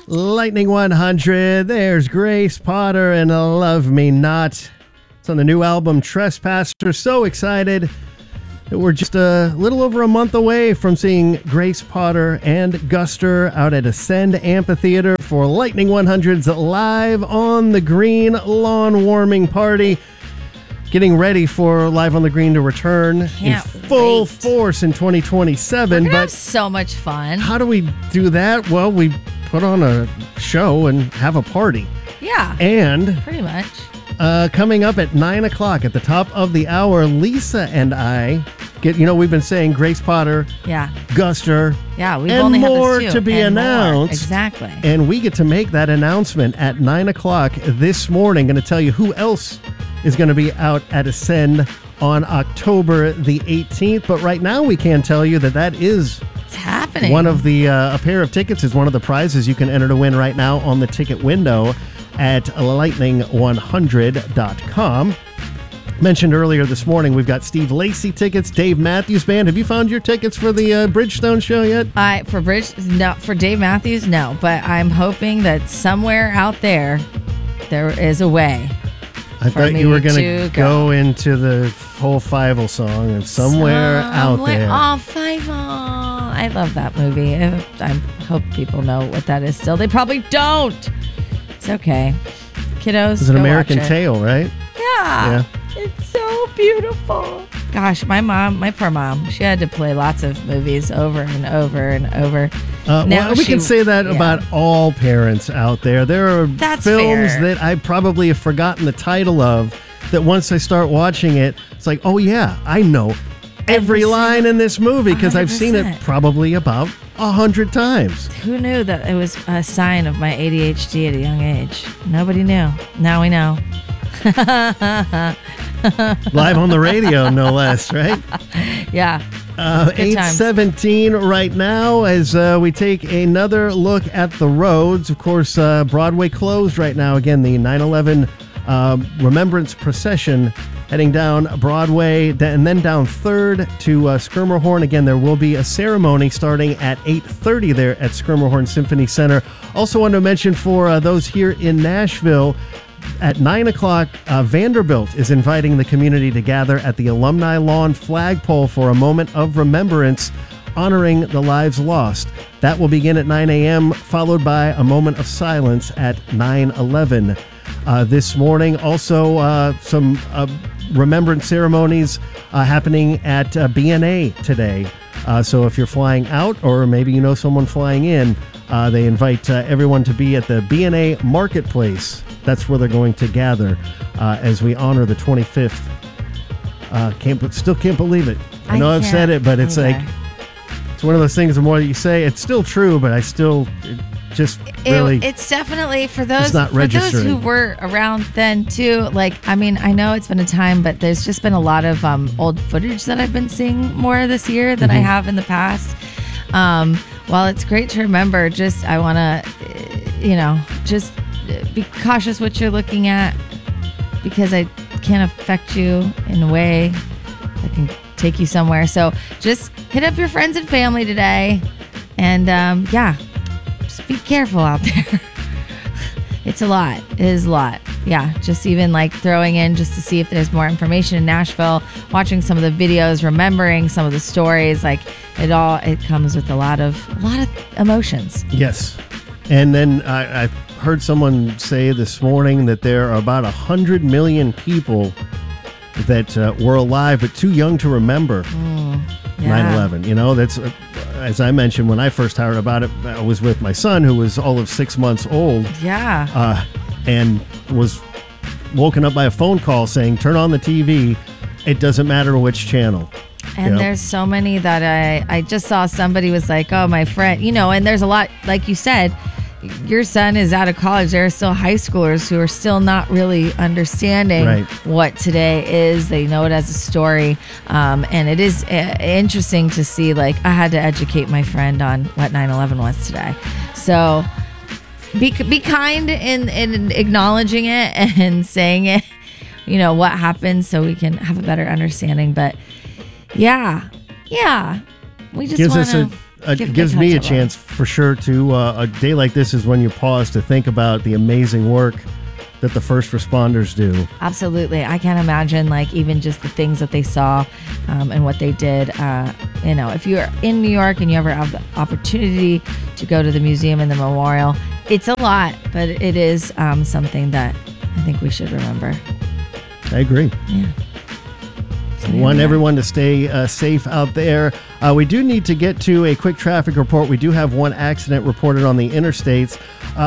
Lightning 100, there's Grace Potter and Love Me Not. It's on the new album Trespasser. So excited that we're just a little over a month away from seeing Grace Potter and Guster out at Ascend Amphitheater for Lightning 100's Live on the Green lawn warming party. Getting ready for Live on the Green to return in full force in 2027. We're gonna have so much fun. How do we do that? Well, we put on a show and have a party. Yeah. And pretty much. Coming up at 9 o'clock at the top of the hour, Lisa and I we've been saying Grace Potter, Guster, we've and only more had the two to be announced. Exactly. And we get to make that announcement at 9 o'clock this morning. Going to tell you who else is going to be out at Ascend on October the 18th. But right now we can tell you that is it's happening. One of the, a pair of tickets is one of the prizes you can enter to win right now on the ticket window at lightning100.com. Mentioned earlier this morning, we've got Steve Lacy tickets, Dave Matthews Band. Have you found your tickets for the Bridgestone show yet? For Dave Matthews, no. But I'm hoping that somewhere out there is a way. I thought you were going to go into the whole Fievel song and somewhere out there. Oh, Fievel. I love that movie. I hope people know what that is still. They probably don't. It's okay. Kiddos, it's an American Tail, right? Yeah. It's so beautiful. Gosh, my poor mom, she had to play lots of movies over and over and over. We can say that about all parents out there. There are films that I probably have forgotten the title of that once I start watching it, it's like, oh yeah, I know every line in this movie because I've seen it probably about 100 times. Who knew that it was a sign of my ADHD at a young age? Nobody knew. Now we know. Live on the radio, no less, right? Yeah. 8:17 right now as we take another look at the roads. Of course, Broadway closed right now. Again, the 9/11 Remembrance Procession heading down Broadway and then down 3rd to Schermerhorn. Again, there will be a ceremony starting at 8:30 there at Schermerhorn Symphony Center. Also want to mention for those here in Nashville, at 9 o'clock, Vanderbilt is inviting the community to gather at the Alumni Lawn flagpole for a moment of remembrance, honoring the lives lost. That will begin at 9 a.m., followed by a moment of silence at 9:11. This morning, also some remembrance ceremonies happening at BNA today. So if you're flying out, or maybe you know someone flying in, they invite everyone to be at the BNA Marketplace. That's where they're going to gather as we honor the 25th. Still can't believe it. I know I've said it, but it's like, it's one of those things, the more that you say, it's still true, but I still it's definitely for those who were around then too. Like, I mean, I know it's been a time, but there's just been a lot of old footage that I've been seeing more this year than I have in the past. While it's great to remember, I want to, just be cautious what you're looking at, because it can affect you in a way that can take you somewhere. So just hit up your friends and family today, and just be careful out there. It's a lot. It is a lot. Yeah, just even like throwing in just to see if there's more information in Nashville, watching some of the videos, remembering some of the stories, like it comes with a lot of emotions. Yes. And then I heard someone say this morning that there are about 100 million people that were alive but too young to remember 9/11. That's as I mentioned, when I first heard about it, I was with my son, who was all of 6 months old. Yeah. And was woken up by a phone call saying, turn on the TV. It doesn't matter which channel. And there's so many that I just saw somebody was like, oh, my friend, and there's a lot, like you said, your son is out of college. There are still high schoolers who are still not really understanding what today is. They know it as a story. And it is interesting to see, like, I had to educate my friend on what 9/11 was today. So be kind in acknowledging it and saying it, what happened, so we can have a better understanding. But yeah, we just gives us it gives me a chance for sure to, a day like this is when you pause to think about the amazing work that the first responders do. Absolutely. I can't imagine even just the things that they saw and what they did. If you're in New York and you ever have the opportunity to go to the museum and the memorial, it's a lot, but it is something that I think we should remember. I agree. Yeah. We want everyone to stay safe out there. We do need to get to a quick traffic report. We do have one accident reported on the interstates.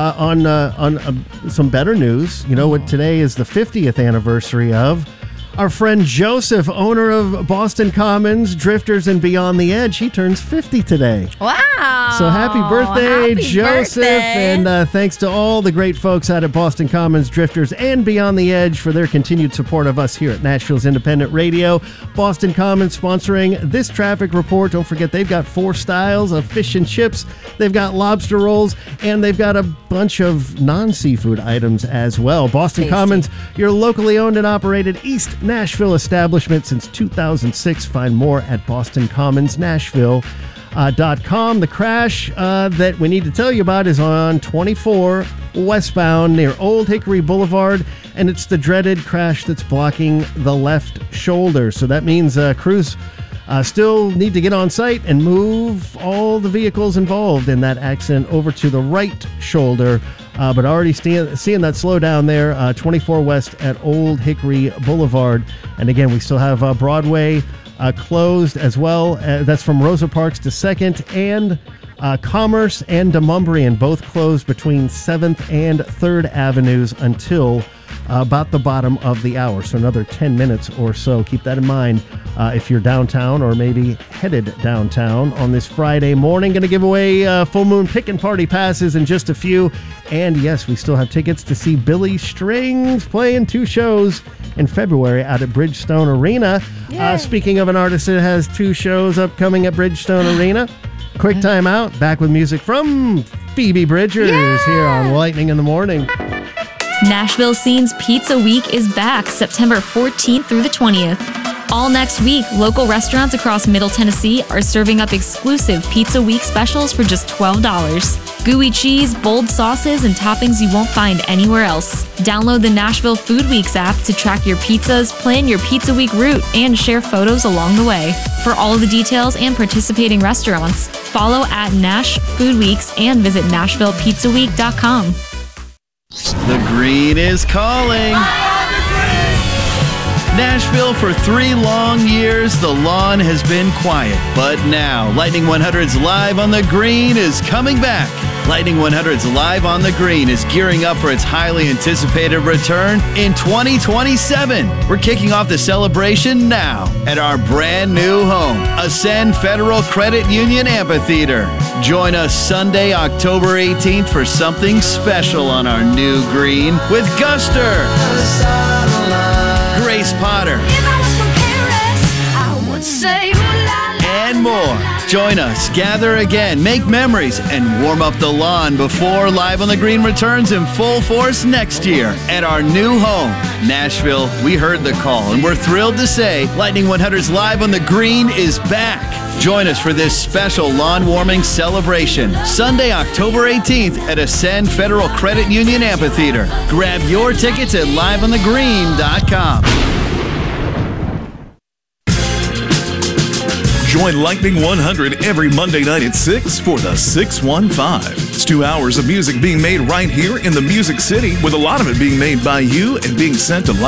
On some better news, what today is the 50th anniversary of our friend Joseph, owner of Boston Commons, Drifters, and Beyond the Edge. He turns 50 today. Wow. So happy birthday, Joseph. Birthday. And thanks to all the great folks out at Boston Commons, Drifters, and Beyond the Edge for their continued support of us here at Nashville's Independent Radio. Boston Commons sponsoring this traffic report. Don't forget, they've got 4 styles of fish and chips. They've got lobster rolls, and they've got a bunch of non-seafood items as well. Boston Commons, your locally owned and operated East Nashville establishment since 2006. Find more at bostoncommonsnashville.com. The crash that we need to tell you about is on 24 westbound near Old Hickory Boulevard, and it's the dreaded crash that's blocking the left shoulder. So that means crews still need to get on site and move all the vehicles involved in that accident over to the right shoulder. But already seeing that slowdown there, 24 West at Old Hickory Boulevard. And again, we still have Broadway closed as well. That's from Rosa Parks to 2nd, and Commerce and Demonbreun both closed between 7th and 3rd Avenues until about the bottom of the hour. So another 10 minutes or so. Keep that in mind if you're downtown or maybe headed downtown on this Friday morning. Going to give away Full Moon Pickin' Party passes in just a few. And yes, we still have tickets to see Billy Strings playing 2 shows in February out at Bridgestone Arena. Speaking of an artist that has 2 shows upcoming at Bridgestone Arena, quick time out. Back with music from Phoebe Bridgers here on Lightning in the Morning. Nashville Scenes Pizza Week is back September 14th through the 20th. All next week, local restaurants across Middle Tennessee are serving up exclusive Pizza Week specials for just $12. Gooey cheese, bold sauces, and toppings you won't find anywhere else. Download the Nashville Food Weeks app to track your pizzas, plan your Pizza Week route, and share photos along the way. For all the details and participating restaurants, follow at Nash Food Weeks and visit NashvillePizzaWeek.com. The green is calling. Nashville, for 3 long years, the lawn has been quiet. But now, Lightning 100's Live on the Green is coming back. Lightning 100's Live on the Green is gearing up for its highly anticipated return in 2027. We're kicking off the celebration now at our brand new home, Ascend Federal Credit Union Amphitheater. Join us Sunday, October 18th for something special on our new green with Guster, Grace Potter, and more. Join us, gather again, make memories, and warm up the lawn before Live on the Green returns in full force next year at our new home. Nashville, we heard the call, and we're thrilled to say Lightning 100's Live on the Green is back. Join us for this special lawn warming celebration, Sunday, October 18th at Ascend Federal Credit Union Amphitheater. Grab your tickets at liveonthegreen.com. Join Lightning 100 every Monday night at 6 for the 615. It's 2 hours of music being made right here in the Music City, with a lot of it being made by you and being sent to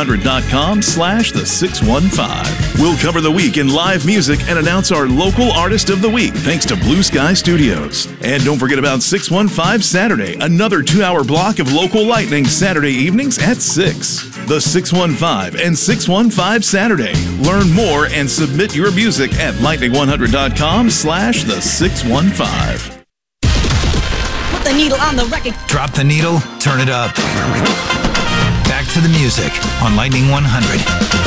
lightning100.com/the615. We'll cover the week in live music and announce our local artist of the week, thanks to Blue Sky Studios. And don't forget about 615 Saturday, another 2-hour block of local lightning Saturday evenings at 6. The 615 and 615 Saturday. Learn more and submit your music at lightning100.com/the615. Put the needle on the record. Drop the needle, turn it up. Back to the music on Lightning 100.